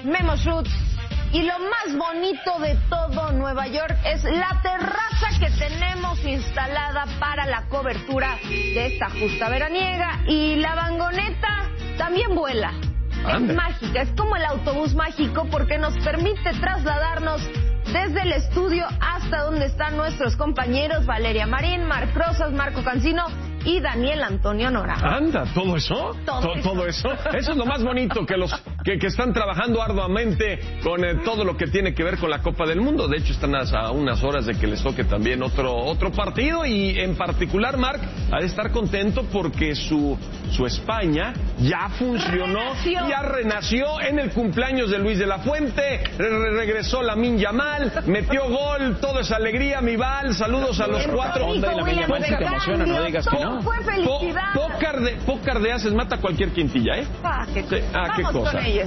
Memo Schutz. Y lo más bonito de todo Nueva York es la terraza que tenemos instalada para la cobertura de esta justa veraniega. Y la vagoneta también vuela. Anda. Es mágica, es como el autobús mágico porque nos permite trasladarnos desde el estudio hasta donde están nuestros compañeros Valeria Marín, Marc Rosas, Marco Cancino y Daniel Antonio Nora. Anda, ¿todo eso? ¿Todo eso? Eso es lo más bonito, que los que están trabajando arduamente con todo lo que tiene que ver con la Copa del Mundo. De hecho, están a unas horas de que les toque también otro partido, y en particular, Marc, ha de estar contento porque su España ya funcionó, ya renació en el cumpleaños de Luis de la Fuente, regresó Lamine Yamal, metió gol, todo es alegría, mi Val, saludos a los cuatro. Onda y Lamine Yamal, si te emociona, no digas que no. Fue felicidad. Pócar de haces mata cualquier quintilla, ¿eh? Qué Sí. Qué Vamos cosa. con ellos.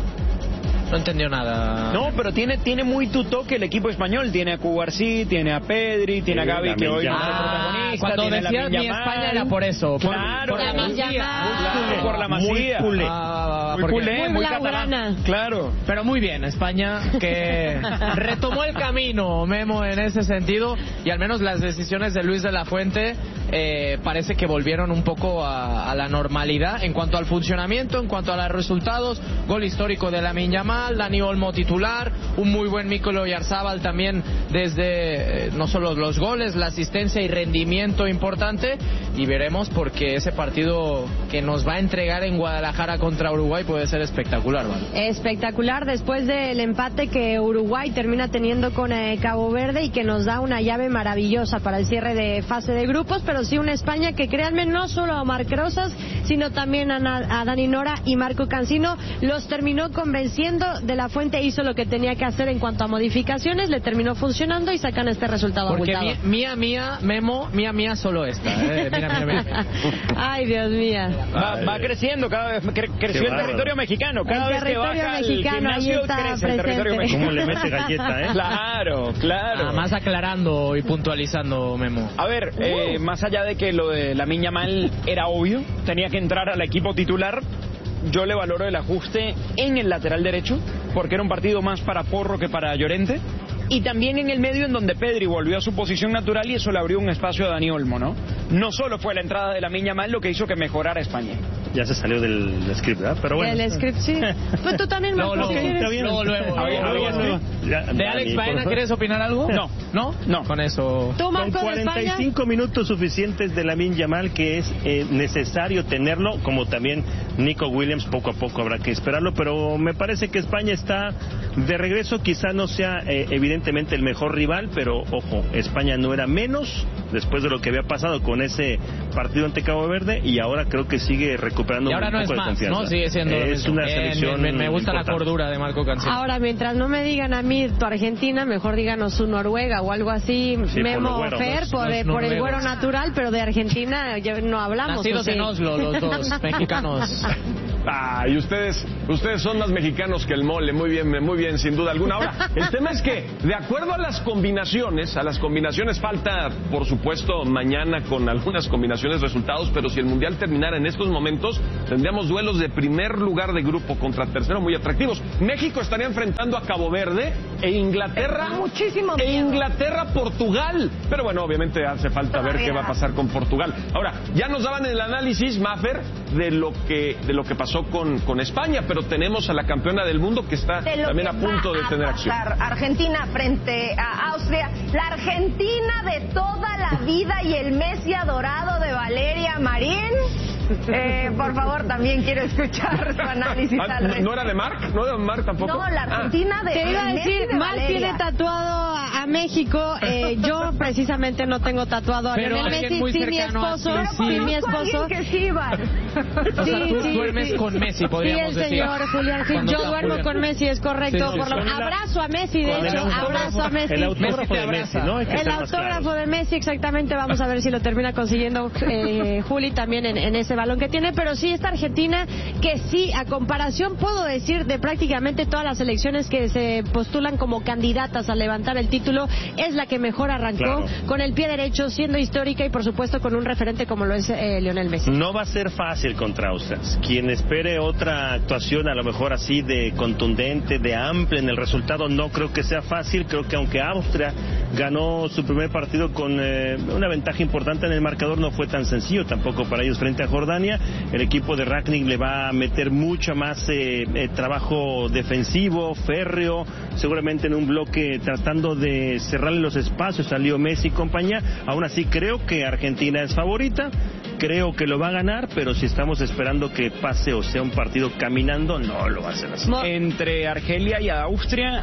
No entendió nada. No, pero tiene muy tu toque el equipo español. Tiene a Cubarsí, tiene a Pedri, tiene a Gavi, que hoy no es protagonista. Cuando tiene a decías Lamine mi Yamal. España era por eso. Claro, por la Masía. por la Masía. Muy Muy culé, muy catalán. Claro. Pero muy bien, España, que retomó el camino, Memo, en ese sentido, y al menos las decisiones de Luis de la Fuente parece que volvieron un poco a la normalidad en cuanto al funcionamiento, en cuanto a los resultados. Gol histórico de Lamine Yamal, Dani Olmo titular, un muy buen Mikel Oyarzabal también desde no solo los goles, la asistencia y rendimiento importante, y veremos porque ese partido que nos va a entregar en Guadalajara contra Uruguay puede ser espectacular, ¿vale? Espectacular después del empate que Uruguay termina teniendo con Cabo Verde y que nos da una llave maravillosa para el cierre de fase de grupos, pero sí una España que, créanme, no solo a Marc Rosas, sino también a Dani Nora y Marco Cancino los terminó convenciendo. De la Fuente hizo lo que tenía que hacer en cuanto a modificaciones, le terminó funcionando y sacan este resultado porque abultado. Mía, Memo, mía solo esta. Mira. Ay, Dios mío. Va creciendo cada vez, creció el territorio mexicano. Cada vez que baja el gimnasio crece el territorio mexicano. ¿Cómo le mete galleta, Claro. Más aclarando y puntualizando, Memo. A ver, más allá de que lo de Lamine Yamal era obvio, tenía que entrar al equipo titular, yo le valoro el ajuste en el lateral derecho, porque era un partido más para Porro que para Llorente, y también en el medio, en donde Pedri volvió a su posición natural y eso le abrió un espacio a Dani Olmo, ¿no? No solo fue la entrada de Lamine Yamal lo que hizo que mejorara España. Ya se salió del script, ¿verdad? Pero bueno. El script, sí. Pues tú también, Marco, si quieres. Está bien. Luego. ¿De Alex Baena quieres opinar algo? No. Con eso. Tú, Con Marco, de España. 45 minutos suficientes de Lamine Yamal, que es necesario tenerlo, como también Nico Williams, poco a poco habrá que esperarlo, pero me parece que España está de regreso. Quizá no sea evidentemente el mejor rival, pero ojo, España no era menos después de lo que había pasado con ese partido ante Cabo Verde, y ahora creo que sigue recuperando Y ahora un no poco es de más, confianza. ¿no? Sigue siendo lo es mismo. una selección me gusta importante. la cordura de Marco Cancino. Ahora, mientras no me digan a mí tu Argentina, mejor díganos su Noruega o algo así. Sí, Memo, por lo güero, Fer, los por el noruegos. güero natural, pero de Argentina ya no hablamos. Nacidos ¿o sí? en Oslo, los dos mexicanos. Y ustedes son más mexicanos que el mole, muy bien, sin duda alguna. Ahora, el tema es que, de acuerdo a las combinaciones falta, por supuesto, mañana con algunas combinaciones resultados, pero si el Mundial terminara en estos momentos, tendríamos duelos de primer lugar de grupo contra tercero muy atractivos. México estaría enfrentando a Cabo Verde e Inglaterra, Portugal. Pero bueno, obviamente hace falta ver qué va a pasar con Portugal. Ahora, ya nos daban el análisis, Maffer, de lo que pasó con España, pero tenemos a la campeona del mundo que está también a punto de tener acción. Argentina frente a Austria, la Argentina de toda la vida y el Messi adorado de Valeria Marín. Por favor, también quiero escuchar su análisis. ¿No era de Marc? ¿No era de Marc tampoco? No, la Argentina de Te iba a Messi decir, de Marc Valeria. tiene tatuado a México. Yo precisamente no tengo tatuado a Pero Lionel alguien Messi, muy sí mi cercano a esposo, ti, sí mi esposo. Que sí, Val. O sea, tú duermes con Messi, podríamos sí, el decir. señor Julián Gil. Cuando Yo te duermo apoyan. con Messi, es correcto. Sí, por lo... Abrazo a Messi, de hecho, abrazo a Messi. El autógrafo Messi te de Messi, abraza. ¿no? Hay que El ser más autógrafo claros. de Messi, exactamente. Vamos a ver si lo termina consiguiendo Juli también en ese balón que tiene, pero sí esta Argentina que sí, a comparación puedo decir de prácticamente todas las selecciones que se postulan como candidatas a levantar el título, es la que mejor arrancó, con el pie derecho, siendo histórica y por supuesto con un referente como lo es Lionel Messi. No va a ser fácil contra Austria. Quien espere otra actuación a lo mejor así de contundente, de amplia en el resultado, no creo que sea fácil. Creo que aunque Austria ganó su primer partido con una ventaja importante en el marcador, no fue tan sencillo tampoco para ellos frente a Jordania. El equipo de Rangnick le va a meter mucho más trabajo defensivo, férreo, seguramente en un bloque tratando de cerrarle los espacios a Leo Messi y compañía. Aún así creo que Argentina es favorita, creo que lo va a ganar, pero si estamos esperando que pase o sea un partido caminando, no lo va a hacer así. Entre Argelia y Austria,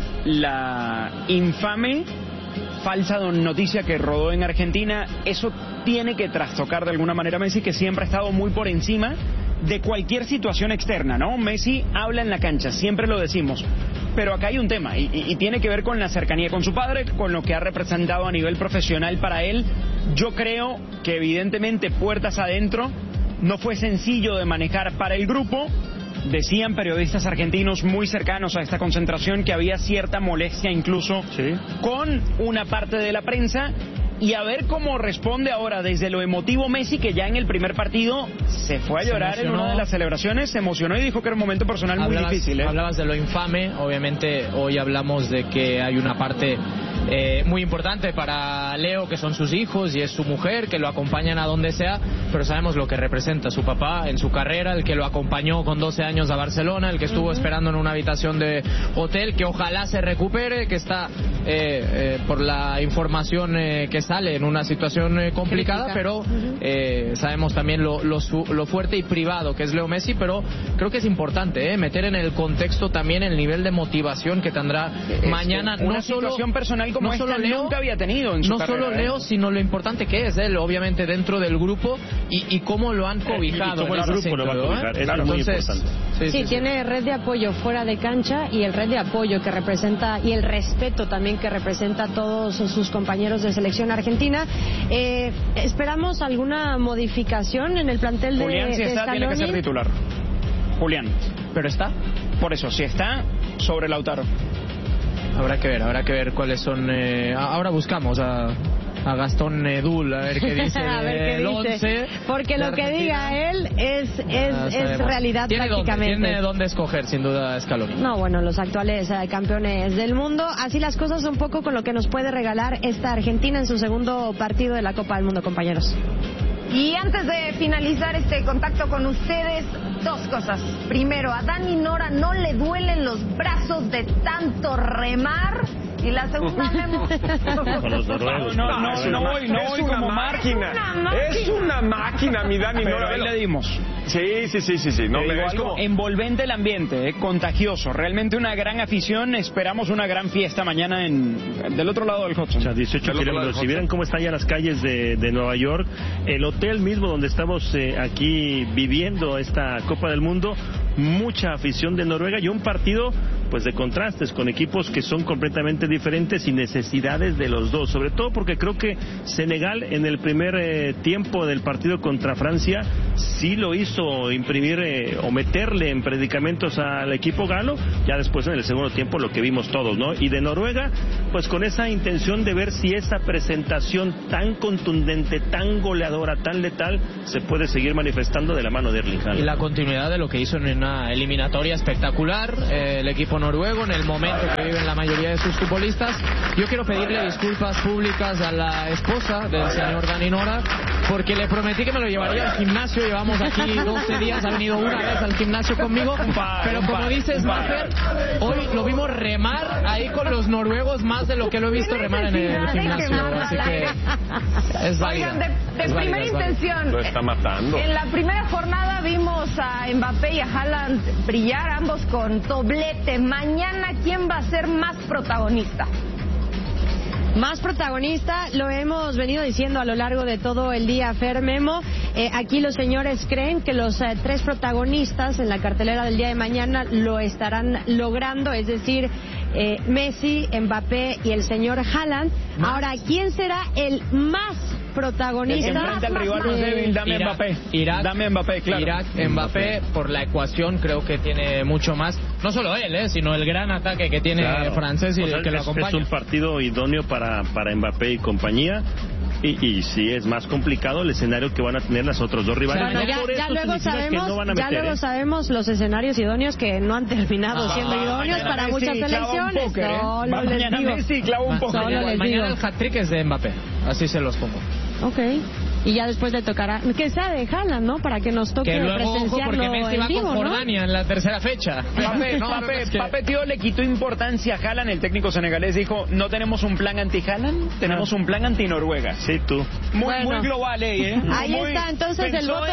la infame falsa noticia que rodó en Argentina, eso tiene que trastocar de alguna manera a Messi, que siempre ha estado muy por encima de cualquier situación externa, ¿no? Messi habla en la cancha, siempre lo decimos, pero acá hay un tema y tiene que ver con la cercanía con su padre, con lo que ha representado a nivel profesional para él. Yo creo que evidentemente puertas adentro no fue sencillo de manejar para el grupo. Decían periodistas argentinos muy cercanos a esta concentración que había cierta molestia incluso con una parte de la prensa, y a ver cómo responde ahora desde lo emotivo Messi, que ya en el primer partido se fue a llorar en una de las celebraciones, se emocionó y dijo que era un momento personal muy difícil. Hablabas de lo infame, obviamente hoy hablamos de que hay una parte muy importante para Leo, que son sus hijos y es su mujer, que lo acompañan a donde sea, pero sabemos lo que representa su papá en su carrera, el que lo acompañó con 12 años a Barcelona, el que estuvo esperando en una habitación de hotel, que ojalá se recupere, que está por la información que sale en una situación complicada, pero sabemos también lo fuerte y privado que es Leo Messi, pero creo que es importante meter en el contexto también el nivel de motivación que tendrá mañana, una situación personal como esta Leo nunca había tenido en su carrera. No solo Leo, sino lo importante que es él, obviamente dentro del grupo y cómo lo han cobijado. Y cómo el grupo lo va a cobijar, eso es muy importante. Sí, tiene red de apoyo fuera de cancha y el red de apoyo que representa y el respeto también que representa a todos sus compañeros de selección argentina. ¿Esperamos alguna modificación en el plantel de Julián, si está, Scaloni? tiene que ser titular. Julián. ¿Pero está? Por eso, si está, sobre Lautaro. Habrá que ver cuáles son. Ahora buscamos a Gastón Edul, a ver qué dice el 11. Porque lo que diga él es realidad prácticamente. Tiene dónde escoger, sin duda, Scaloni. No, bueno, los actuales campeones del mundo. Así las cosas un poco con lo que nos puede regalar esta Argentina en su segundo partido de la Copa del Mundo, compañeros. Y antes de finalizar este contacto con ustedes, dos cosas. Primero, a Dani Nora no le duelen los brazos de tanto remar. Y la segunda, Memo. Con los noruegos. No voy como máquina. Es una máquina, mi Dani Nora. Ahí le dimos. Sí. No, es como envolvente el ambiente, contagioso. Realmente una gran afición. Esperamos una gran fiesta mañana del otro lado del Hudson. O sea, 18 kilómetros. Si vieran cómo están ya las calles de Nueva York, el hotel mismo donde estamos aquí viviendo esta Copa del Mundo, mucha afición de Noruega y un partido pues de contrastes con equipos que son completamente diferentes y necesidades de los dos, sobre todo porque creo que Senegal en el primer tiempo del partido contra Francia sí lo hizo imprimir o meterle en predicamentos al equipo galo, ya después en el segundo tiempo lo que vimos todos, ¿no? Y de Noruega pues con esa intención de ver si esa presentación tan contundente, tan goleadora, tan letal se puede seguir manifestando de la mano de Erling Haaland. Y la continuidad de lo que hizo en una eliminatoria espectacular el equipo noruego en el momento que viven la mayoría de sus futbolistas. Yo quiero pedirle disculpas públicas a la esposa del señor Dani Nora porque le prometí que me lo llevaría al gimnasio. Llevamos aquí 12 días, ha venido una vez al gimnasio conmigo, pero como dices, Maffer, hoy lo vimos remar ahí con los noruegos más de lo que lo he visto remar en el gimnasio, así que es válida. Oigan, de primera intención, lo está matando. En la primera jornada vimos a Mbappé y a Haaland brillar, ambos con doblete. Mañana, ¿quién va a ser más protagonista? Más protagonista, lo hemos venido diciendo a lo largo de todo el día, Fer, Memo. Aquí los señores creen que los tres protagonistas en la cartelera del día de mañana lo estarán logrando, es decir, Messi, Mbappé y el señor Haaland. Ahora, ¿quién será el más protagonista. El que enfrenta al rival más débil, dame Mbappé. Dame Mbappé, claro. Irak, Mbappé, por la ecuación creo que tiene mucho más. No solo él, sino el gran ataque que tiene francés y que lo acompaña. Es un partido idóneo para Mbappé y compañía. Y sí es más complicado el escenario que van a tener las otros dos rivales. Bueno, ya luego sabemos los escenarios idóneos que no han terminado siendo idóneos para muchas selecciones. Solo les digo. Mañana el hat-trick es de Mbappé. Así se los pongo. Ok. Y ya después le tocará que sea de Haaland, ¿no? Para que nos toque presenciarlo porque Messi va con Jordania, ¿no? En la tercera fecha. Papé tío le quitó importancia a Haaland. El técnico senegalés dijo, no tenemos un plan anti-Haaland, tenemos un plan anti-Noruega. Sí, tú. Muy global, Ahí está, entonces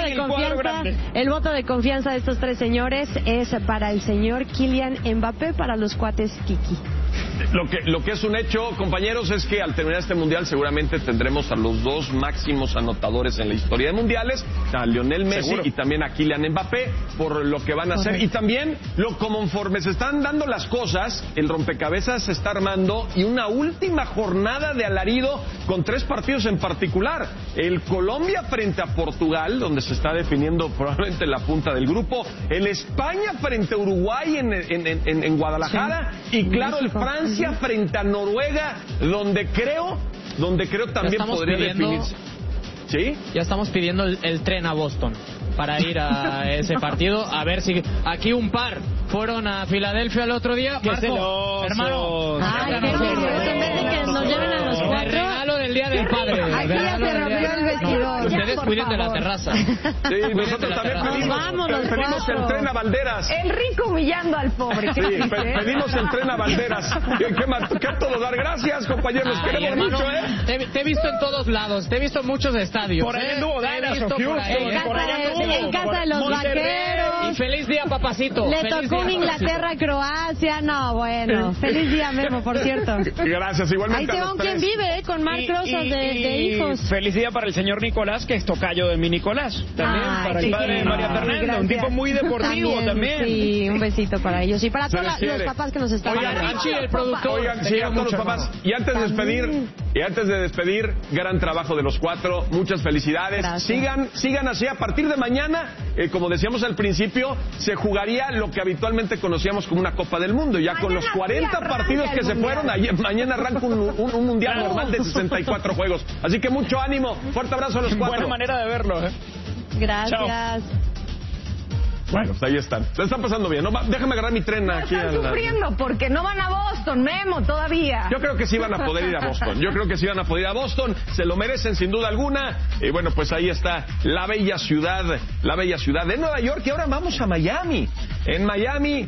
el voto de confianza de estos tres señores es para el señor Kylian Mbappé, para los cuates Kiki. Lo que es un hecho, compañeros, es que al terminar este mundial seguramente tendremos a los dos máximos anotadores en la historia de mundiales, a Lionel Messi y también a Kylian Mbappé, por lo que van a hacer. Y también, conforme se están dando las cosas, el rompecabezas se está armando y una última jornada de alarido con 3 partidos en particular. El Colombia frente a Portugal, donde se está definiendo probablemente la punta del grupo. El España frente a Uruguay en Guadalajara. Sí. Y claro, el Francia frente a Noruega, donde creo también podría definirse. ¿Sí? Ya estamos pidiendo el tren a Boston para ir a ese partido, a ver si aquí un par fueron a Filadelfia el otro día. Marco, hermano, en vez de que nos lleven a los 4, regalo del Día del Padre. Aquí ya se rompió el vestidor. Ustedes cuiden de la terraza. Sí, nosotros también pedimos el tren a Valderas. El rico humillando al pobre. Sí, pedimos el tren a Valderas. ¿Qué a todo dar? Gracias, compañeros. Queremos hermano, mucho, Te he visto en todos lados, te he visto en muchos estadios. Por ahí anduvo Dallas o Houston. En casa de los vaqueros. Y feliz día, papacito. Le tocó un Inglaterra-Croacia. No, bueno. Feliz día, Memo, por cierto. Gracias, igualmente. Ahí se va un quien vive, con Marc Rosas de hijos. Feliz día para el señor Nicolás, que es tocayo de mi Nicolás. También para el padre de María Fernanda. Un tipo muy deportivo también. Sí, un besito para ellos. Y para todos los papás que nos están viendo. El productor. Oigan, sí, a todos los papás. Y antes de despedir, gran trabajo de los 4. Muchas felicidades. Gracias. Sigan así. A partir de mañana, como decíamos al principio, se jugaría lo que habitualmente conocíamos como una Copa del Mundo. Ya con los 40 partidos que se fueron, mañana arranca un mundial normal de 64 juegos. Así que mucho ánimo. Fuerte abrazo a los 4. Buena manera de verlo, Gracias. Chao. Bueno, pues ahí están. Se están pasando bien. No, déjame agarrar mi tren aquí. Están sufriendo porque no van a Boston, Memo, todavía. Yo creo que sí van a poder ir a Boston. Se lo merecen sin duda alguna. Y bueno, pues ahí está la bella ciudad de Nueva York. Y ahora vamos a Miami. En Miami,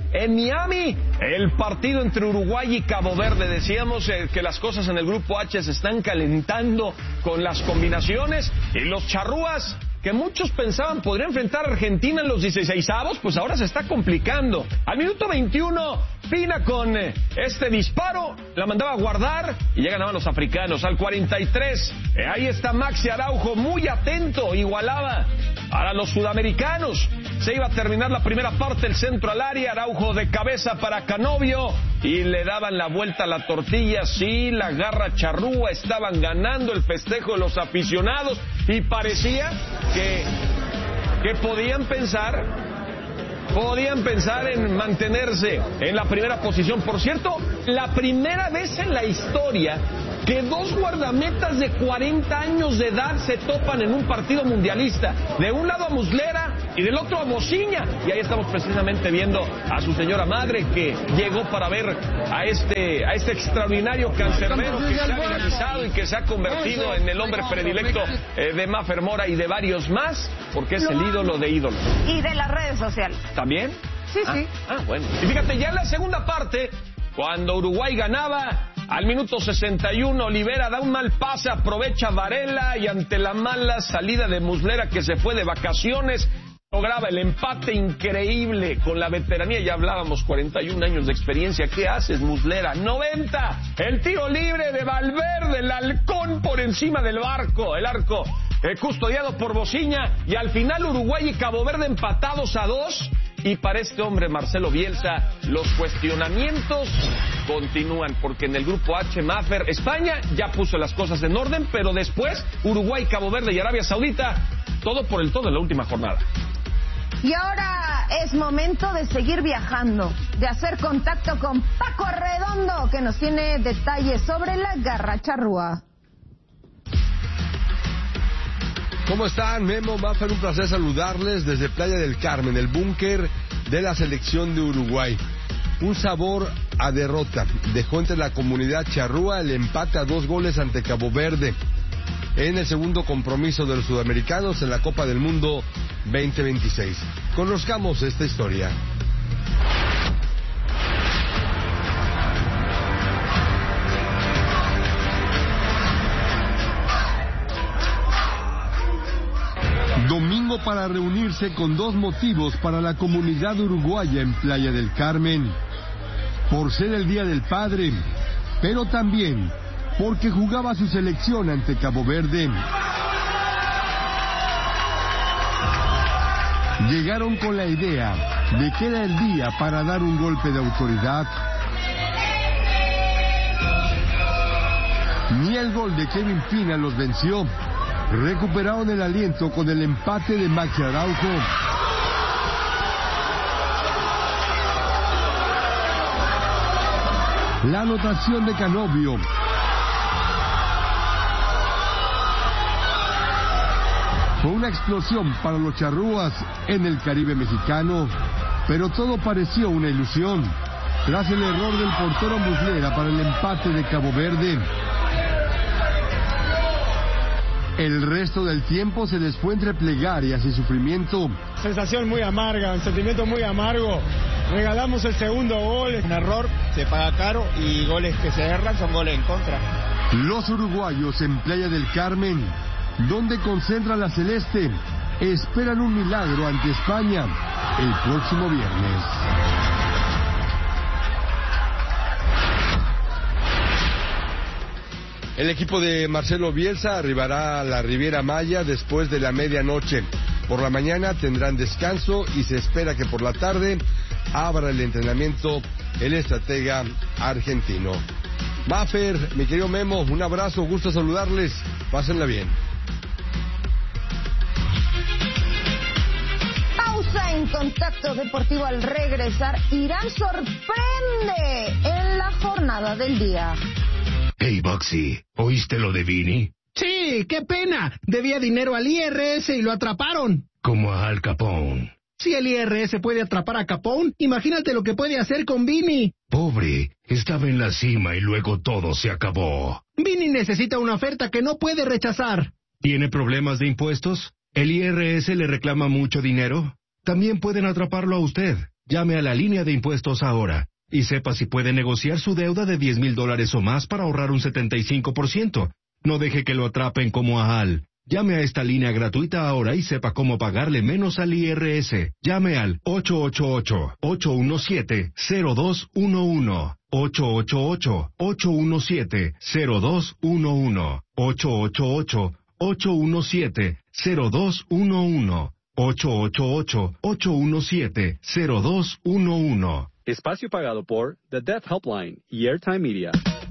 el partido entre Uruguay y Cabo Verde. Decíamos que las cosas en el grupo H se están calentando con las combinaciones. Y los charrúas, que muchos pensaban podría enfrentar a Argentina en los 16avos, pues ahora se está complicando. Al minuto 21, Pina con este disparo, la mandaba a guardar y ya ganaban los africanos. Al 43, ahí está Maxi Araujo, muy atento, igualaba a los sudamericanos. Se iba a terminar la primera parte, el centro al área, Araujo de cabeza para Canovio y le daban la vuelta a la tortilla. Sí, la garra charrúa, estaban ganando el festejo de los aficionados y parecía que podían pensar en mantenerse en la primera posición. Por cierto, la primera vez en la historia que 2 guardametas de 40 años de edad se topan en un partido mundialista. De un lado a Muslera y del otro a Mociña. Y ahí estamos precisamente viendo a su señora madre que llegó para ver a este extraordinario cancerbero que se ha viralizado y que se ha convertido en el hombre predilecto de Mafer Mora y de varios más, porque es el ídolo de ídolos. Y de las redes sociales. ¿También? Sí. Bueno. Y fíjate, ya en la segunda parte, cuando Uruguay ganaba, al minuto 61, Olivera da un mal pase, aprovecha Varela y ante la mala salida de Muslera, que se fue de vacaciones, lograba el empate increíble con la veteranía. Ya hablábamos, 41 años de experiencia. ¿Qué haces, Muslera? 90, el tiro libre de Valverde, el halcón por encima del arco, custodiado por Mociña, y al final Uruguay y Cabo Verde empatados a 2. Y para este hombre, Marcelo Bielsa, los cuestionamientos continúan, porque en el grupo H, Mafer, España ya puso las cosas en orden, pero después Uruguay, Cabo Verde y Arabia Saudita, todo por el todo en la última jornada. Y ahora es momento de seguir viajando, de hacer contacto con Paco Redondo, que nos tiene detalles sobre la Garra Charrúa. ¿Cómo están? Memo, Mafer, un placer saludarles desde Playa del Carmen, el búnker de la selección de Uruguay. Un sabor a derrota dejó entre la comunidad charrúa el empate a 2 goles ante Cabo Verde en el segundo compromiso de los sudamericanos en la Copa del Mundo 2026. Conozcamos esta historia. Domingo para reunirse con 2 motivos para la comunidad uruguaya en Playa del Carmen. Por ser el Día del Padre, pero también porque jugaba su selección ante Cabo Verde. Llegaron con la idea de que era el día para dar un golpe de autoridad. Ni el gol de Kevin Pina los venció. Recuperaron el aliento con el empate de Maxi Araujo. La anotación de Canovio. Fue una explosión para los charrúas en el Caribe mexicano, pero todo pareció una ilusión tras el error del portero Muslera para el empate de Cabo Verde. El resto del tiempo se les fue entre plegarias y sufrimiento. Sensación muy amarga, un sentimiento muy amargo. Regalamos el segundo gol. Un error se paga caro y goles que se erran son goles en contra. Los uruguayos en Playa del Carmen, donde concentra la celeste, esperan un milagro ante España el próximo viernes. El equipo de Marcelo Bielsa arribará a la Riviera Maya después de la medianoche. Por la mañana tendrán descanso y se espera que por la tarde abra el entrenamiento el estratega argentino. Mafer, mi querido Memo, un abrazo, gusto saludarles, pásenla bien. Pausa en Contacto Deportivo. Al regresar, Irán sorprende en la jornada del día. Hey, Boxy, ¿oíste lo de Vini? Sí, qué pena. Debía dinero al IRS y lo atraparon. Como a Al Capone. Si el IRS puede atrapar a Capone, imagínate lo que puede hacer con Vini. Pobre, estaba en la cima y luego todo se acabó. Vini necesita una oferta que no puede rechazar. ¿Tiene problemas de impuestos? ¿El IRS le reclama mucho dinero? También pueden atraparlo a usted. Llame a la línea de impuestos ahora y sepa si puede negociar su deuda de $10,000 o más para ahorrar un 75%. No deje que lo atrapen como a Al. Llame a esta línea gratuita ahora y sepa cómo pagarle menos al IRS. Llame al 888-817-0211. 888-817-0211. 888-817-0211. 888-817-0211. Espacio pagado por The Deaf Helpline y Airtime Media.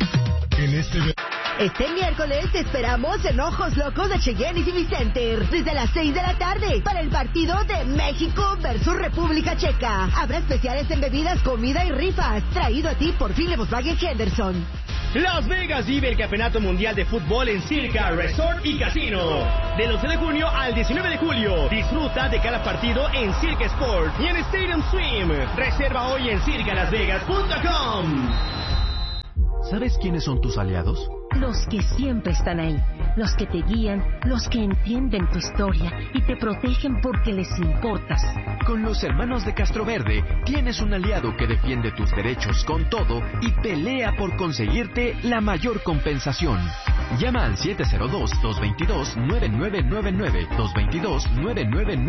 Este miércoles te esperamos en Ojos Locos de Cheyenne y Civic Center desde las 6 de la tarde para el partido de México versus República Checa. Habrá especiales en bebidas, comida y rifas. Traído a ti por Philip Volkswagen Henderson. Las Vegas vive el Campeonato Mundial de Fútbol en Circa Resort y Casino. Del 11 de junio al 19 de julio. Disfruta de cada partido en Circa Sport y en Stadium Swim. Reserva hoy en circalasvegas.com. ¿Sabes quiénes son tus aliados? Los que siempre están ahí, los que te guían, los que entienden tu historia y te protegen porque les importas. Con los hermanos de Castroverde tienes un aliado que defiende tus derechos con todo y pelea por conseguirte la mayor compensación. Llama al 702-222-9999,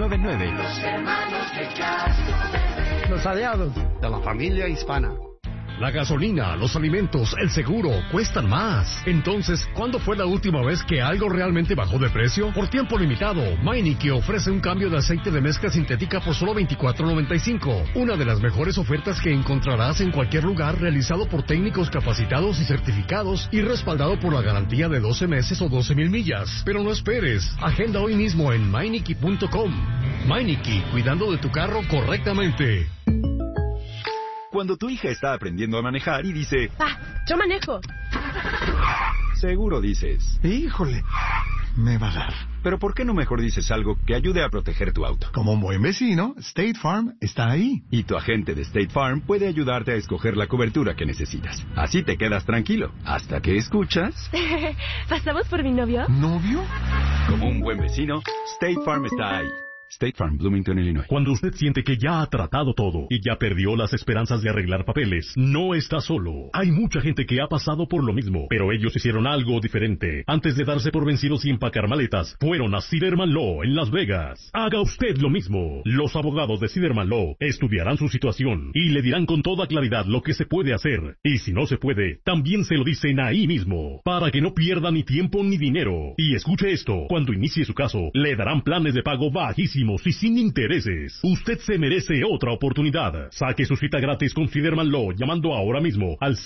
222-9999. Los hermanos de Castroverde. Los aliados de la familia hispana. La gasolina, los alimentos, el seguro cuestan más. Entonces, ¿cuándo fue la última vez que algo realmente bajó de precio? Por tiempo limitado, Meineke ofrece un cambio de aceite de mezcla sintética por solo $24.95. Una de las mejores ofertas que encontrarás en cualquier lugar, realizado por técnicos capacitados y certificados y respaldado por la garantía de 12 meses o 12,000 millas. Pero no esperes, agenda hoy mismo en Meineke.com. Meineke, cuidando de tu carro correctamente. Cuando tu hija está aprendiendo a manejar y dice... yo manejo. Seguro dices... híjole, me va a dar. Pero ¿por qué no mejor dices algo que ayude a proteger tu auto? Como un buen vecino, State Farm está ahí. Y tu agente de State Farm puede ayudarte a escoger la cobertura que necesitas. Así te quedas tranquilo, hasta que escuchas... ¿Pasamos por mi novio? ¿Novio? Como un buen vecino, State Farm está ahí. State Farm, Bloomington, Illinois. Cuando usted siente que ya ha tratado todo y ya perdió las esperanzas de arreglar papeles, no está solo. Hay mucha gente que ha pasado por lo mismo, pero ellos hicieron algo diferente. Antes de darse por vencidos y empacar maletas, fueron a Siderman Law en Las Vegas. Haga usted lo mismo. Los abogados de Siderman Law estudiarán su situación y le dirán con toda claridad lo que se puede hacer. Y si no se puede, también se lo dicen ahí mismo, para que no pierda ni tiempo ni dinero. Y escuche esto, cuando inicie su caso, le darán planes de pago bajísimos y sin intereses. Usted se merece otra oportunidad. Saque su cita gratis con Siderman Law llamando ahora mismo al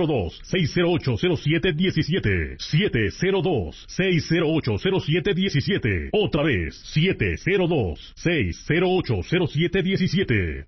702-608-0717. 702-608-0717. Otra vez, 702-608-0717.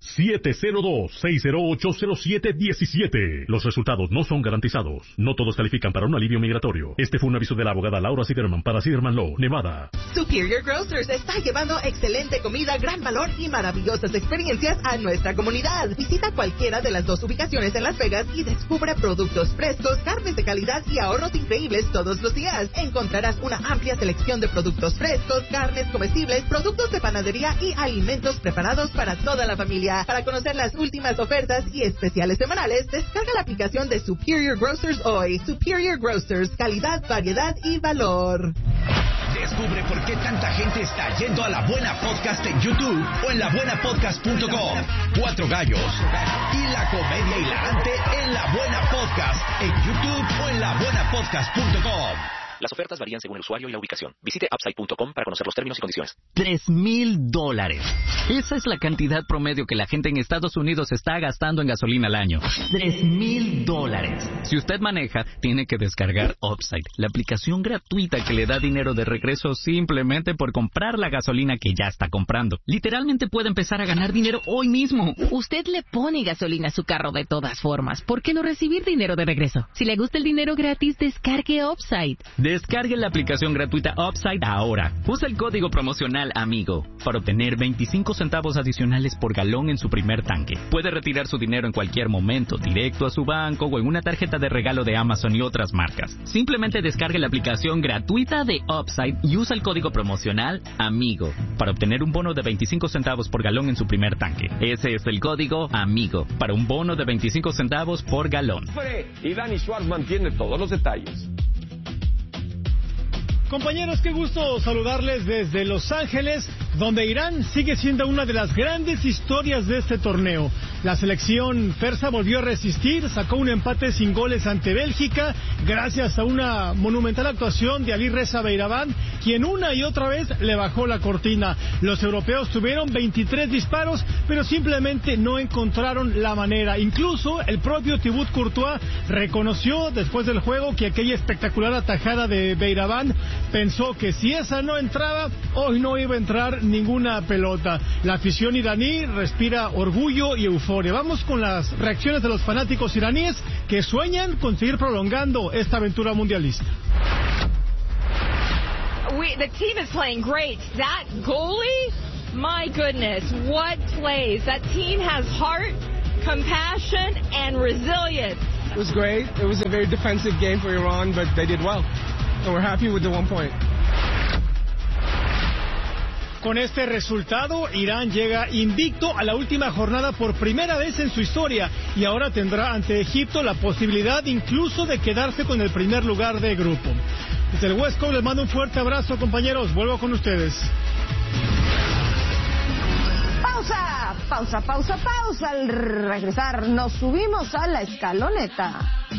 702-608-0717. Los resultados no son garantizados. No todos califican para un alivio migratorio. Este fue un aviso de la abogada Laura Siderman para Siderman Law, Nevada. Superior Grocers está llevando excelente comida, gran valor y maravillosas experiencias a nuestra comunidad. Visita cualquiera de las 2 ubicaciones en Las Vegas y descubre productos frescos, carnes de calidad y ahorros increíbles todos los días. Encontrarás una amplia selección de productos frescos, carnes comestibles, productos de panadería y alimentos preparados para toda la familia. Para conocer las últimas ofertas y especiales semanales, descarga la aplicación de Superior Grocers hoy. Superior Grocers, calidad, variedad y valor. Descubre por qué tanta gente está yendo a La Buena Podcast en YouTube o en labuenapodcast.com. 4 gallos y la comedia hilarante en La Buena Podcast en YouTube o en labuenapodcast.com. Las ofertas varían según el usuario y la ubicación. Visite upside.com para conocer los términos y condiciones. $3,000. Esa es la cantidad promedio que la gente en Estados Unidos está gastando en gasolina al año. $3,000. Si usted maneja, tiene que descargar Upside, la aplicación gratuita que le da dinero de regreso simplemente por comprar la gasolina que ya está comprando. Literalmente puede empezar a ganar dinero hoy mismo. Usted le pone gasolina a su carro de todas formas. ¿Por qué no recibir dinero de regreso? Si le gusta el dinero gratis, descargue Upside. Descargue la aplicación gratuita Upside ahora. Usa el código promocional AMIGO para obtener 25 centavos adicionales por galón en su primer tanque. Puede retirar su dinero en cualquier momento, directo a su banco o en una tarjeta de regalo de Amazon y otras marcas. Simplemente descargue la aplicación gratuita de Upside y usa el código promocional AMIGO para obtener un bono de 25 centavos por galón en su primer tanque. Ese es el código AMIGO para un bono de 25 centavos por galón. Y Dani Schwartzman tiene todos los detalles. Compañeros, qué gusto saludarles desde Los Ángeles, donde Irán sigue siendo una de las grandes historias de este torneo. La selección persa volvió a resistir, sacó un empate sin goles ante Bélgica, gracias a una monumental actuación de Ali Reza Beiraban, quien una y otra vez le bajó la cortina. Los europeos tuvieron 23 disparos, pero simplemente no encontraron la manera. Incluso el propio Thibaut Courtois reconoció después del juego que aquella espectacular atajada de Beiraban pensó que si esa no entraba, hoy no iba a entrar ninguna pelota. La afición iraní respira orgullo y euforia. Vamos con las reacciones de los fanáticos iraníes que sueñan con seguir prolongando esta aventura mundialista. The team is playing great. That goalie, my goodness, what plays. That team has heart, compassion, and resilience. It was great. It was a very defensive game for Iran, but they did well. And we're happy with the 1 point. Con este resultado, Irán llega invicto a la última jornada por primera vez en su historia y ahora tendrá ante Egipto la posibilidad incluso de quedarse con el primer lugar de grupo. Desde el West Coast les mando un fuerte abrazo, compañeros. Vuelvo con ustedes. Pausa pausa. Al regresar nos subimos a la escaloneta.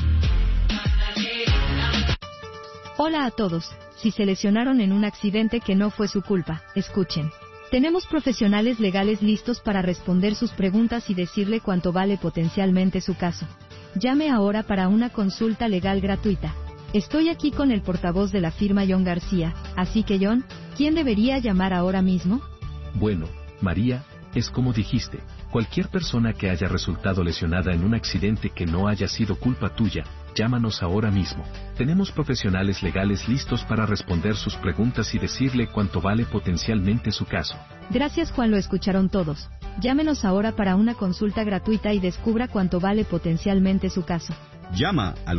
Hola a todos. Si se lesionaron en un accidente que no fue su culpa, escuchen. Tenemos profesionales legales listos para responder sus preguntas y decirle cuánto vale potencialmente su caso. Llame ahora para una consulta legal gratuita. Estoy aquí con el portavoz de la firma John García, así que John, ¿quién debería llamar ahora mismo? Bueno, María, es como dijiste, cualquier persona que haya resultado lesionada en un accidente que no haya sido culpa tuya, llámanos ahora mismo. Tenemos profesionales legales listos para responder sus preguntas y decirle cuánto vale potencialmente su caso. Gracias Juan, lo escucharon todos. Llámenos ahora para una consulta gratuita y descubra cuánto vale potencialmente su caso. Llama al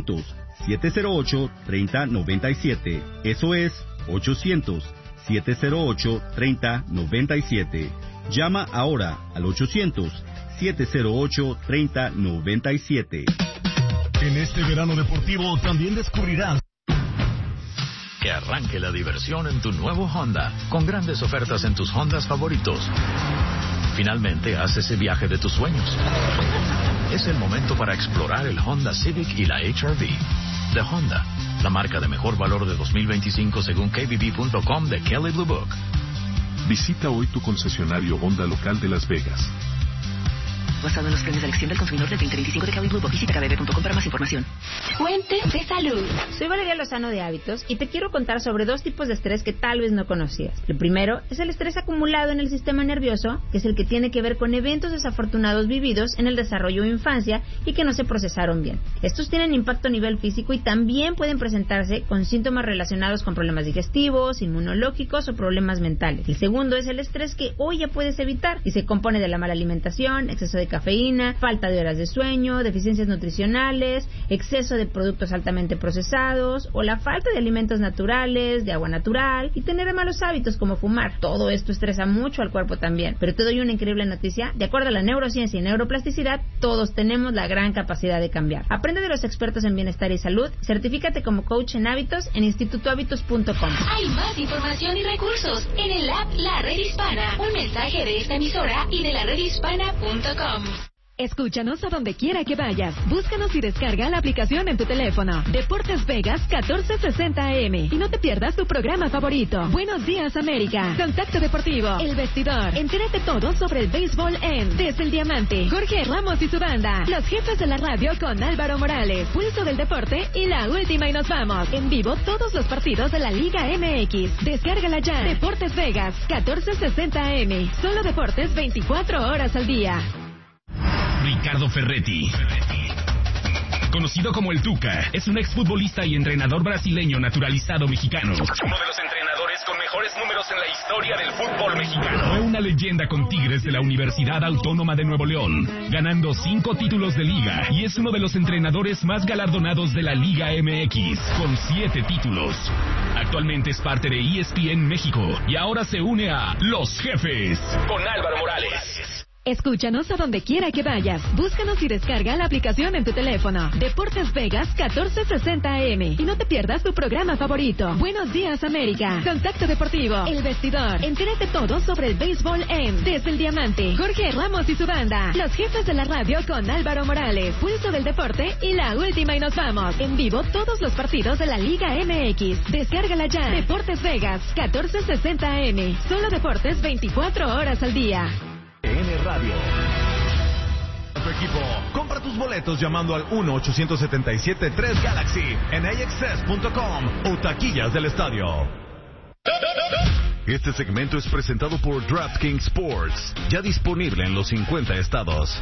800-708-3097. Eso es 800-708-3097. Llama ahora al 800-708-3097. En este verano deportivo también descubrirás que arranque la diversión en tu nuevo Honda, con grandes ofertas en tus Hondas favoritos. Finalmente, haz ese viaje de tus sueños. Es el momento para explorar el Honda Civic y la HR-V. De Honda, la marca de mejor valor de 2025 según KBB.com de Kelley Blue Book. Visita hoy tu concesionario Honda local de Las Vegas. Basado en los premios de elección del consumidor del 2025 de Kelley Blue Book. Visita kbb.com para más información. Fuentes de salud. Soy Valeria Lozano de Hábitos y te quiero contar sobre 2 tipos de estrés que tal vez no conocías. El primero es el estrés acumulado en el sistema nervioso, que es el que tiene que ver con eventos desafortunados vividos en el desarrollo o infancia y que no se procesaron bien. Estos tienen impacto a nivel físico y también pueden presentarse con síntomas relacionados con problemas digestivos, inmunológicos o problemas mentales. El segundo es el estrés que hoy ya puedes evitar y se compone de la mala alimentación, exceso de cafeína, falta de horas de sueño, deficiencias nutricionales, exceso de productos altamente procesados o la falta de alimentos naturales, de agua natural y tener malos hábitos como fumar. Todo esto estresa mucho al cuerpo también. Pero te doy una increíble noticia. De acuerdo a la neurociencia y neuroplasticidad, todos tenemos la gran capacidad de cambiar. Aprende de los expertos en bienestar y salud. Certifícate como coach en hábitos en institutohábitos.com. Hay más información y recursos en el app La Red Hispana. Un mensaje de esta emisora y de laredhispana.com. Escúchanos a donde quiera que vayas. Búscanos y descarga la aplicación en tu teléfono. Deportes Vegas 1460 AM. Y no te pierdas tu programa favorito. Buenos días, América. Contacto Deportivo. El Vestidor. Entérate todo sobre el béisbol en Desde el Diamante. Jorge Ramos y su banda. Los jefes de la radio con Álvaro Morales. Pulso del Deporte y la última y nos vamos. En vivo todos los partidos de la Liga MX. Descárgala ya. Deportes Vegas 1460 AM. Solo deportes 24 horas al día. Ricardo Ferretti, conocido como el Tuca, es un exfutbolista y entrenador brasileño naturalizado mexicano. Uno de los entrenadores con mejores números en la historia del fútbol mexicano. Fue una leyenda con Tigres de la Universidad Autónoma de Nuevo León, ganando 5 títulos de liga, y es uno de los entrenadores más galardonados de la Liga MX, con 7 títulos. Actualmente es parte de ESPN México y ahora se une a Los Jefes con Álvaro Morales. Escúchanos a donde quiera que vayas. Búscanos y descarga la aplicación en tu teléfono. Deportes Vegas 1460 AM. Y no te pierdas tu programa favorito. Buenos días, América. Contacto Deportivo. El Vestidor. Entérate todo sobre el béisbol en Desde el Diamante. Jorge Ramos y su banda. Los jefes de la radio con Álvaro Morales. Pulso del Deporte y la última y nos vamos. En vivo todos los partidos de la Liga MX. Descárgala ya. Deportes Vegas 1460 AM. Solo deportes 24 horas al día. Radio. Tu equipo, compra tus boletos llamando al 1-877-3-GALAXY en AXS.com o taquillas del estadio. Este segmento es presentado por DraftKings Sports, ya disponible en los 50 estados.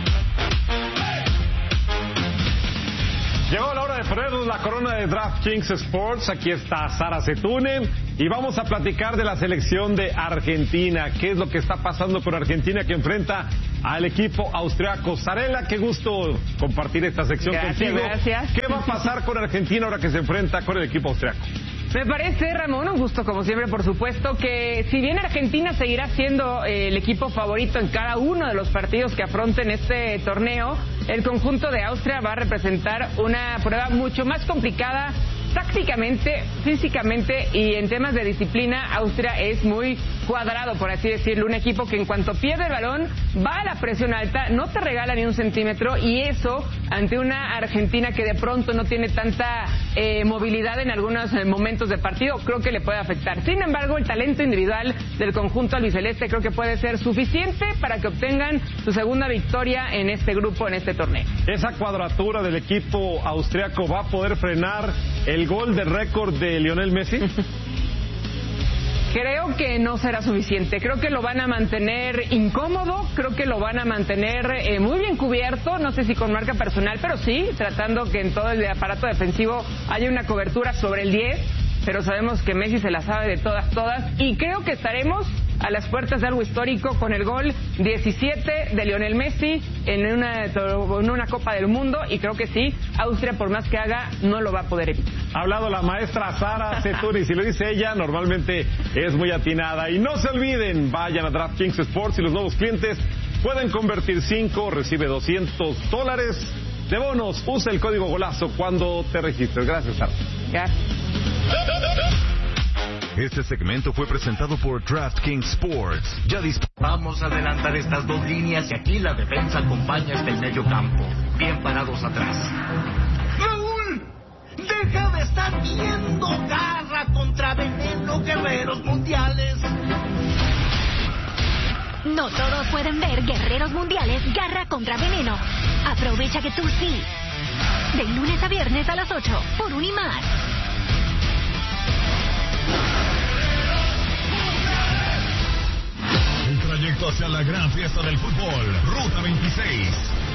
Llegó la hora de ponernos la corona de DraftKings Sports. Aquí está Sara Setune y vamos a platicar de la selección de Argentina. ¿Qué es lo que está pasando con Argentina que enfrenta al equipo austriaco? Sarela, qué gusto compartir esta sección contigo. Gracias. ¿Qué va a pasar con Argentina ahora que se enfrenta con el equipo austriaco? Me parece, Ramón, un gusto como siempre, por supuesto, que si bien Argentina seguirá siendo el equipo favorito en cada uno de los partidos que afronten este torneo, el conjunto de Austria va a representar una prueba mucho más complicada tácticamente, físicamente y en temas de disciplina. Austria es muy cuadrado, por así decirlo, un equipo que en cuanto pierde el balón va a la presión alta, no te regala ni un centímetro, y eso ante una Argentina que de pronto no tiene tanta movilidad en algunos momentos de partido, creo que le puede afectar. Sin embargo, el talento individual del conjunto albiceleste creo que puede ser suficiente para que obtengan su segunda victoria en este grupo, en este torneo. Esa cuadratura del equipo austriaco va a poder frenar el gol de récord de Lionel Messi. Creo que no será suficiente. Creo que lo van a mantener incómodo, creo que lo van a mantener muy bien cubierto, no sé si con marca personal, pero sí, tratando que en todo el aparato defensivo haya una cobertura sobre el 10, pero sabemos que Messi se la sabe de todas, y creo que estaremos a las puertas de algo histórico con el gol 17 de Lionel Messi en una Copa del Mundo, y creo que sí, Austria, por más que haga, no lo va a poder evitar. Ha hablado la maestra Sara Seturi, y si lo dice ella, normalmente es muy atinada. Y no se olviden, vayan a DraftKings Sports y los nuevos clientes pueden convertir 5, recibe $200 de bonos. Usa el código GOLAZO cuando te registres. Gracias, Sara. Gracias. Este segmento fue presentado por DraftKings Sports. Vamos a adelantar estas dos líneas y aquí la defensa acompaña hasta el medio campo. Bien parados atrás. ¡Raúl! ¡Deja de estar viendo Garra contra Veneno, Guerreros Mundiales! No todos pueden ver Guerreros Mundiales Garra contra Veneno. Aprovecha que tú sí. De lunes a viernes a las 8 por Unimás. El trayecto hacia la gran fiesta del fútbol, Ruta 26.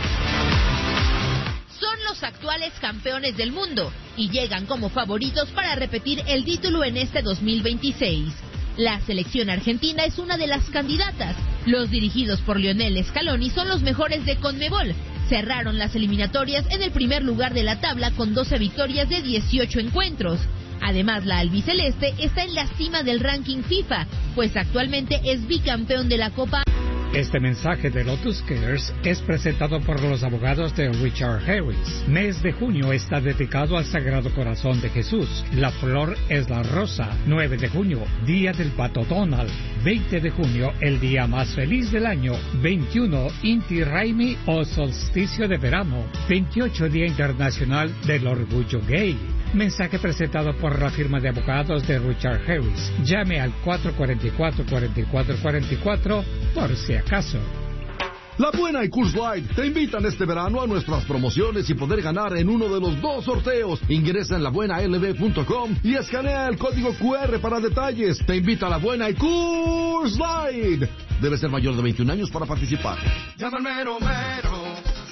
Son los actuales campeones del mundo y llegan como favoritos para repetir el título en este 2026. La selección argentina es una de las candidatas. Los dirigidos por Lionel Scaloni son los mejores de CONMEBOL. Cerraron las eliminatorias en el primer lugar de la tabla con 12 victorias de 18 encuentros. Además, la albiceleste está en la cima del ranking FIFA, pues actualmente es bicampeón de la Copa. Este mensaje de Lotus Cares es presentado por los abogados de Richard Harris. Mes de junio está dedicado al Sagrado Corazón de Jesús. La flor es la rosa. 9 de junio, Día del Pato Donald. 20 de junio, el día más feliz del año. 21, Inti Raymi o solsticio de verano. 28, Día Internacional del Orgullo Gay. Mensaje presentado por la firma de abogados de Richard Harris. Llame al 444-4444 por si acaso. La Buena y Coors Light te invitan este verano a nuestras promociones y poder ganar en uno de los 2 sorteos. Ingresa en labuenalb.com y escanea el código QR para detalles. Te invita a La Buena y Coors Light. Debe ser mayor de 21 años para participar. Llama al mero mero.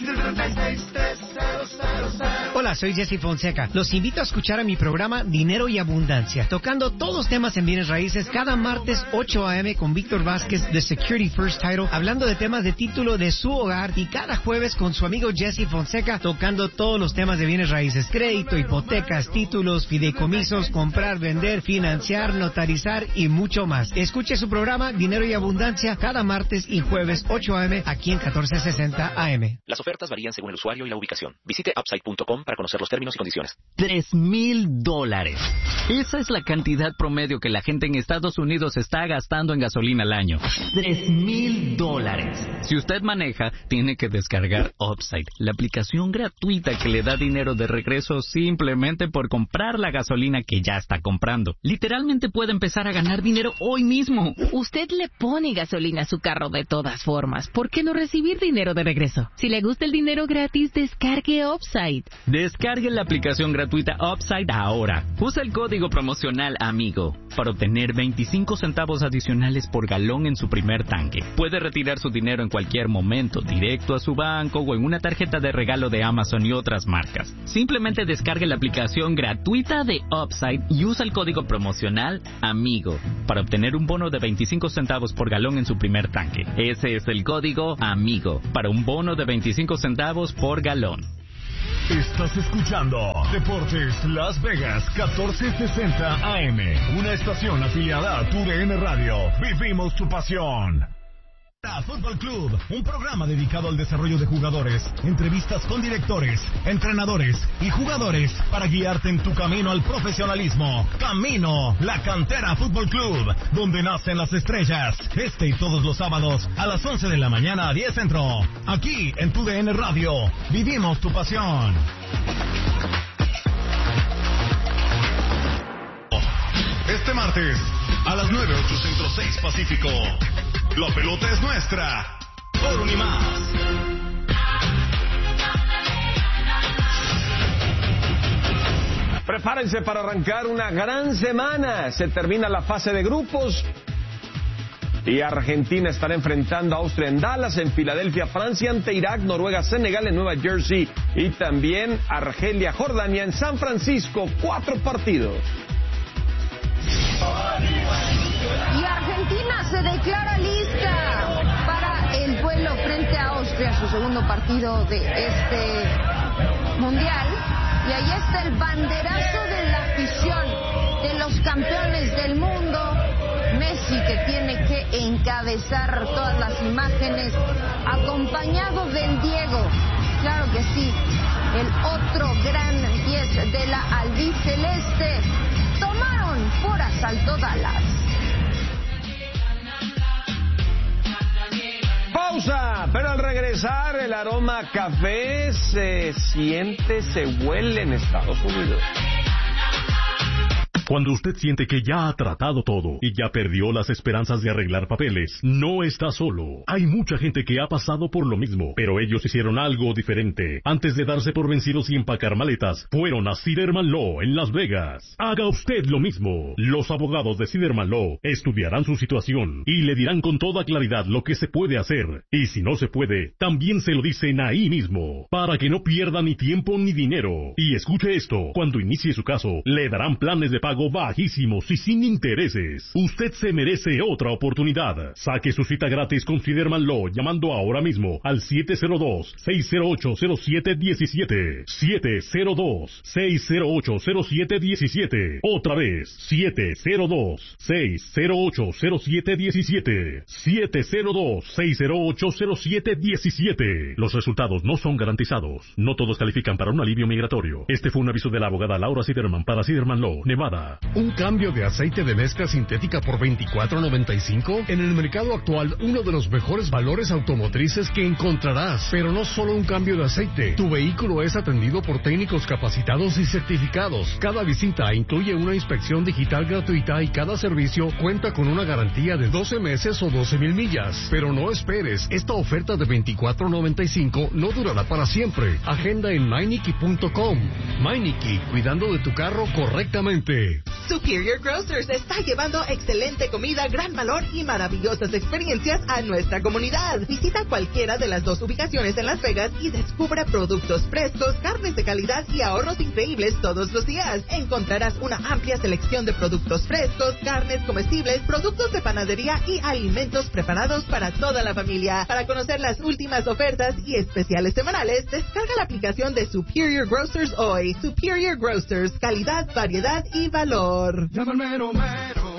Hola, soy Jesse Fonseca. Los invito a escuchar a mi programa Dinero y Abundancia, tocando todos los temas en bienes raíces cada martes 8 a.m. con Víctor Vázquez de Security First Title, hablando de temas de título de su hogar, y cada jueves con su amigo Jesse Fonseca tocando todos los temas de bienes raíces: crédito, hipotecas, títulos, fideicomisos, comprar, vender, financiar, notarizar y mucho más. Escuche su programa Dinero y Abundancia cada martes y jueves 8 a.m. aquí en 1460 AM. Las ofertas varían según el usuario y la ubicación. Visite upside.com para conocer los términos y condiciones. $3,000. Esa es la cantidad promedio que la gente en Estados Unidos está gastando en gasolina al año. $3,000. Si usted maneja, tiene que descargar Upside, la aplicación gratuita que le da dinero de regreso simplemente por comprar la gasolina que ya está comprando. Literalmente puede empezar a ganar dinero hoy mismo. Usted le pone gasolina a su carro de todas formas. ¿Por qué no recibir dinero de regreso? Si le gusta el dinero gratis, descargue Upside. Descargue la aplicación gratuita Upside ahora. Usa el código promocional AMIGO para obtener 25 centavos adicionales por galón en su primer tanque. Puede retirar su dinero en cualquier momento, directo a su banco o en una tarjeta de regalo de Amazon y otras marcas. Simplemente descargue la aplicación gratuita de Upside y usa el código promocional AMIGO para obtener un bono de 25 centavos por galón en su primer tanque. Ese es el código AMIGO para un bono de 25 centavos por galón. Estás escuchando Deportes Las Vegas 1460 AM, una estación afiliada a TUDN Radio. Vivimos tu pasión. Fútbol Club, un programa dedicado al desarrollo de jugadores, entrevistas con directores, entrenadores y jugadores para guiarte en tu camino al profesionalismo. Camino, la Cantera Fútbol Club, donde nacen las estrellas. Este y todos los sábados a las 11 de la mañana a 10 centro. Aquí en tu DN Radio, vivimos tu pasión. Este martes, a las 9, 8 centro, 6 pacífico. La pelota es nuestra. Por un y más. Prepárense para arrancar una gran semana. Se termina la fase de grupos. Y Argentina estará enfrentando a Austria en Dallas, en Filadelfia, Francia ante Irak, Noruega, Senegal en Nueva Jersey y también Argelia, Jordania en San Francisco. 4 partidos. Y Argentina se declara lista para el duelo frente a Austria, su segundo partido de este mundial. Y ahí está el banderazo de la afición de los campeones del mundo. Messi, que tiene que encabezar todas las imágenes, acompañado del Diego. Claro que sí, el otro gran 10 de la albiceleste. Tomaron por asalto Dallas. Pausa, pero al regresar el aroma a café se siente, se huele en Estados Unidos. Cuando usted siente que ya ha tratado todo y ya perdió las esperanzas de arreglar papeles, no está solo. Hay mucha gente que ha pasado por lo mismo, pero ellos hicieron algo diferente. Antes de darse por vencidos y empacar maletas, fueron a Siderman Law en Las Vegas. Haga usted lo mismo. Los abogados de Siderman Law estudiarán su situación y le dirán con toda claridad lo que se puede hacer. Y si no se puede, también se lo dicen ahí mismo, para que no pierda ni tiempo ni dinero. Y escuche esto, cuando inicie su caso, le darán planes de pago bajísimos y sin intereses. Usted se merece otra oportunidad. Saque su cita gratis con Siderman Law llamando ahora mismo al 702-608-0717. 702-608-0717. Otra vez, 702-608-0717. 702-608-0717. Los resultados no son garantizados. No todos califican para un alivio migratorio. Este fue un aviso de la abogada Laura Siderman para Siderman Law, Nevada. ¿Un cambio de aceite de mezcla sintética por $24.95? En el mercado actual, uno de los mejores valores automotrices que encontrarás. Pero no solo un cambio de aceite. Tu vehículo es atendido por técnicos capacitados y certificados. Cada visita incluye una inspección digital gratuita y cada servicio cuenta con una garantía de 12 meses o 12,000 millas. Pero no esperes, esta oferta de $24.95 no durará para siempre. Agenda en Meineke.com. Meineke, cuidando de tu carro correctamente. Superior Grocers está llevando excelente comida, gran valor y maravillosas experiencias a nuestra comunidad. Visita cualquiera de las 2 ubicaciones en Las Vegas y descubra productos frescos, carnes de calidad y ahorros increíbles todos los días. Encontrarás una amplia selección de productos frescos, carnes comestibles, productos de panadería y alimentos preparados para toda la familia. Para conocer las últimas ofertas y especiales semanales, descarga la aplicación de Superior Grocers hoy. Superior Grocers, calidad, variedad y valor. Llama al mero mero.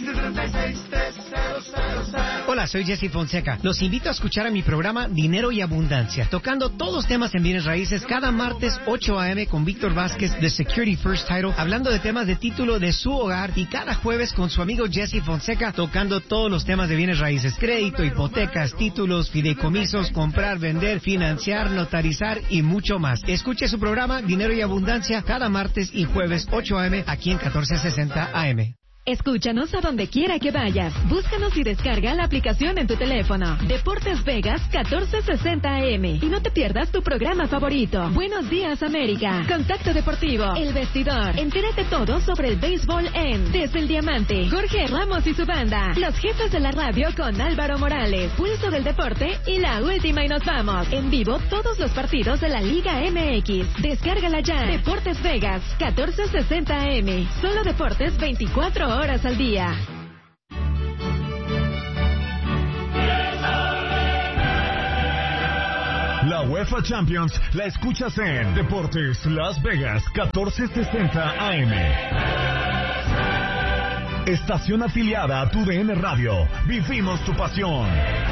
Hola, soy Jesse Fonseca. Los invito a escuchar a mi programa Dinero y Abundancia, tocando todos los temas en bienes raíces cada martes 8 a.m. con Víctor Vázquez de Security First Title, hablando de temas de título de su hogar, y cada jueves con su amigo Jesse Fonseca, tocando todos los temas de bienes raíces: crédito, hipotecas, títulos, fideicomisos, comprar, vender, financiar, notarizar y mucho más. Escuche su programa Dinero y Abundancia cada martes y jueves 8 a.m. aquí en 1460 AM. Escúchanos a donde quiera que vayas. Búscanos y descarga la aplicación en tu teléfono. Deportes Vegas 1460 AM. Y no te pierdas tu programa favorito. Buenos días, América. Contacto Deportivo. El Vestidor. Entérate todo sobre el béisbol en Desde el Diamante. Jorge Ramos y su banda. Los jefes de la radio con Álvaro Morales. Pulso del Deporte y La Última y Nos Vamos. En vivo todos los partidos de la Liga MX. Descárgala ya. Deportes Vegas 1460 AM. Solo deportes 24 horas al día. La UEFA Champions la escuchas en Deportes Las Vegas 1460 AM. Estación afiliada a tu DN Radio. Vivimos tu pasión.